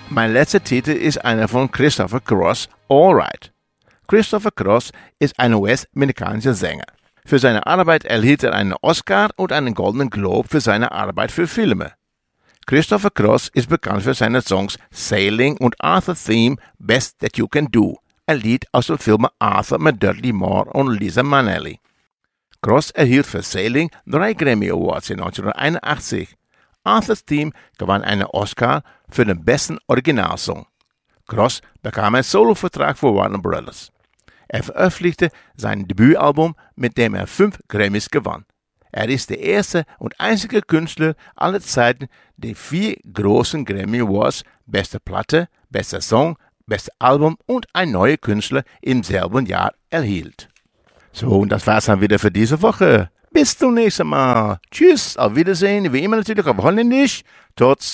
Mein letzter Titel ist einer von Christopher Cross, All Right. Christopher Cross ist ein US-amerikanischer Sänger. Für seine Arbeit erhielt er einen Oscar und einen Goldenen Globe für seine Arbeit für Filme. Christopher Cross ist bekannt für seine Songs Sailing und Arthur Theme Best That You Can Do, ein Lied aus dem Film Arthur mit Dudley Moore und Liza Minnelli. Cross erhielt für Sailing 3 Grammy Awards in 1981. Arthur's Theme gewann einen Oscar für den besten Originalsong. Cross bekam einen Solovertrag für Warner Brothers. Er veröffentlichte sein Debütalbum, mit dem er 5 Grammys gewann. Er ist der erste und einzige Künstler aller Zeiten, der 4 großen Grammy Awards, beste Platte, bester Song, bestes Album und ein neuer Künstler im selben Jahr erhielt. So, und das war's dann wieder für diese Woche. Bis zum nächsten Mal. Tschüss, auf Wiedersehen, wie immer natürlich auf Holländisch. Tot